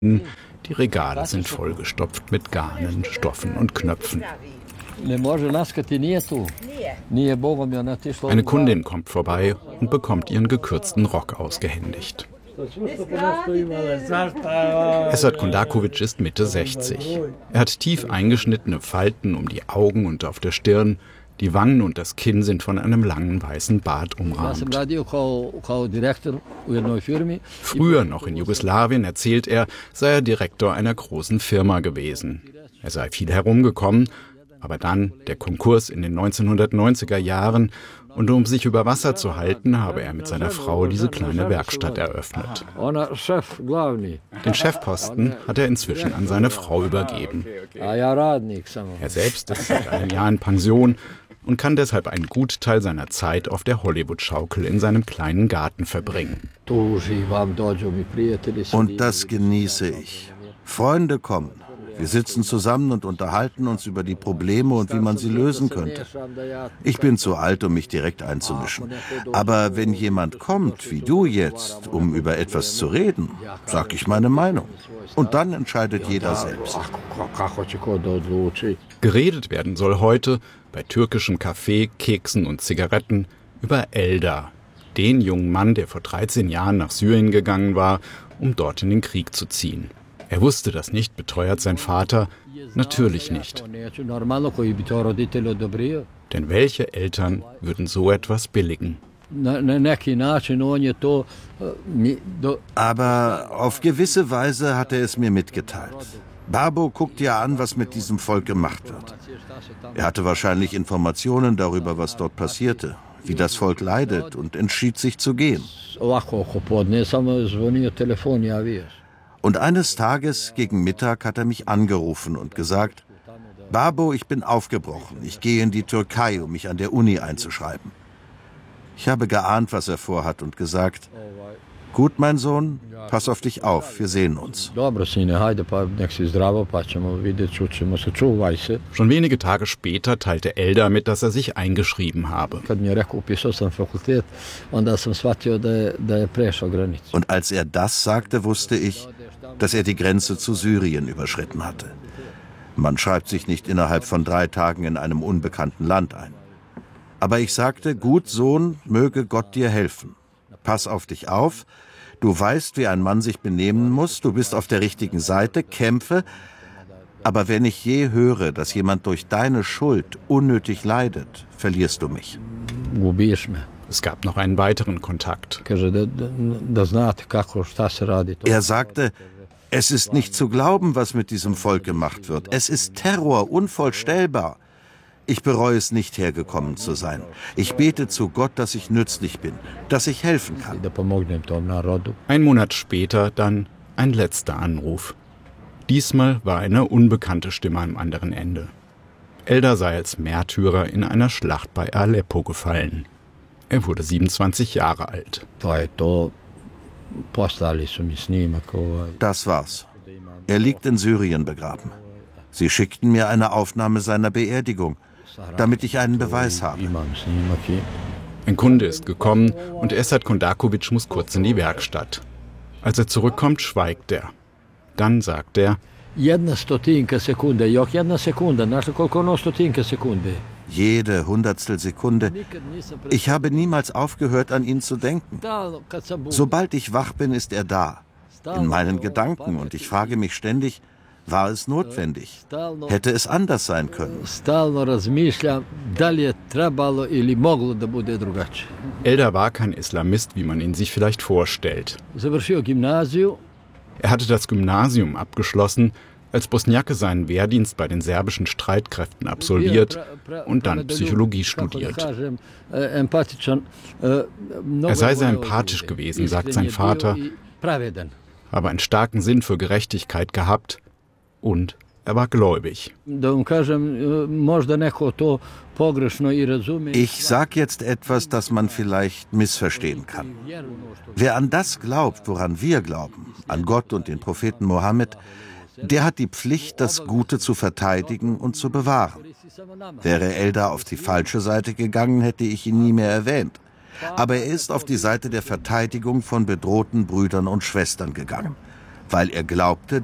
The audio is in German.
Die Regale sind vollgestopft mit Garnen, Stoffen und Knöpfen. Eine Kundin kommt vorbei und bekommt ihren gekürzten Rock ausgehändigt. Esad Kondaković ist Mitte 60. Er hat tief eingeschnittene Falten um die Augen und auf der Stirn. Die Wangen und das Kinn sind von einem langen weißen Bart umrahmt. Früher noch in Jugoslawien, erzählt er, sei er Direktor einer großen Firma gewesen. Er sei viel herumgekommen, aber dann der Konkurs in den 1990er Jahren und um sich über Wasser zu halten, habe er mit seiner Frau diese kleine Werkstatt eröffnet. Den Chefposten hat er inzwischen an seine Frau übergeben. Er selbst ist seit einem Jahr in Pension und kann deshalb einen Gutteil seiner Zeit auf der Hollywood-Schaukel in seinem kleinen Garten verbringen. Und das genieße ich. Freunde kommen. Wir sitzen zusammen und unterhalten uns über die Probleme und wie man sie lösen könnte. Ich bin zu alt, um mich direkt einzumischen. Aber wenn jemand kommt, wie du jetzt, um über etwas zu reden, sage ich meine Meinung. Und dann entscheidet jeder selbst. Geredet werden soll heute bei türkischem Kaffee, Keksen und Zigaretten über Eldar, den jungen Mann, der vor 13 Jahren nach Syrien gegangen war, um dort in den Krieg zu ziehen. Er wusste das nicht, beteuert sein Vater. Natürlich nicht. Denn welche Eltern würden so etwas billigen? Aber auf gewisse Weise hat er es mir mitgeteilt. Babo guckt ja an, was mit diesem Volk gemacht wird. Er hatte wahrscheinlich Informationen darüber, was dort passierte, wie das Volk leidet, und entschied sich zu gehen. Und eines Tages gegen Mittag hat er mich angerufen und gesagt: Babo, ich bin aufgebrochen. Ich gehe in die Türkei, um mich an der Uni einzuschreiben. Ich habe geahnt, was er vorhat, und gesagt: Gut, mein Sohn, pass auf dich auf, wir sehen uns. Schon wenige Tage später teilte Eldar mit, dass er sich eingeschrieben habe. Und als er das sagte, wusste ich, dass er die Grenze zu Syrien überschritten hatte. Man schreibt sich nicht innerhalb von 3 Tagen in einem unbekannten Land ein. Aber ich sagte: Gut, Sohn, möge Gott dir helfen. Pass auf dich auf, du weißt, wie ein Mann sich benehmen muss, du bist auf der richtigen Seite, kämpfe. Aber wenn ich je höre, dass jemand durch deine Schuld unnötig leidet, verlierst du mich. Es gab noch einen weiteren Kontakt. Er sagte: Es ist nicht zu glauben, was mit diesem Volk gemacht wird. Es ist Terror, unvorstellbar. Ich bereue es nicht, hergekommen zu sein. Ich bete zu Gott, dass ich nützlich bin, dass ich helfen kann. Ein Monat später dann ein letzter Anruf. Diesmal war eine unbekannte Stimme am anderen Ende. Eldar sei als Märtyrer in einer Schlacht bei Aleppo gefallen. Er wurde 27 Jahre alt. Das war's. Er liegt in Syrien begraben. Sie schickten mir eine Aufnahme seiner Beerdigung, damit ich einen Beweis habe. Ein Kunde ist gekommen und Esad Kondaković muss kurz in die Werkstatt. Als er zurückkommt, schweigt er. Dann sagt er: Jede Hundertstelsekunde. Ich habe niemals aufgehört, an ihn zu denken. Sobald ich wach bin, ist er da. In meinen Gedanken, und ich frage mich ständig: War es notwendig? Hätte es anders sein können? Eldar war kein Islamist, wie man ihn sich vielleicht vorstellt. Er hatte das Gymnasium abgeschlossen, als Bosniake seinen Wehrdienst bei den serbischen Streitkräften absolviert und dann Psychologie studiert. Er sei sehr empathisch gewesen, sagt sein Vater, habe einen starken Sinn für Gerechtigkeit gehabt und er war gläubig. Ich sage jetzt etwas, das man vielleicht missverstehen kann. Wer an das glaubt, woran wir glauben, an Gott und den Propheten Mohammed, der hat die Pflicht, das Gute zu verteidigen und zu bewahren. Wäre Eldar auf die falsche Seite gegangen, hätte ich ihn nie mehr erwähnt. Aber er ist auf die Seite der Verteidigung von bedrohten Brüdern und Schwestern gegangen. weil er glaubte,